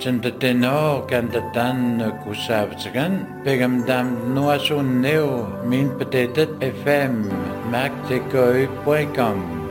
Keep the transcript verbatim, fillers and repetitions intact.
Tjentadeno Kantatan Kusavtsagan Begam Dam Noasun Neo Min Patetet F M Mac point com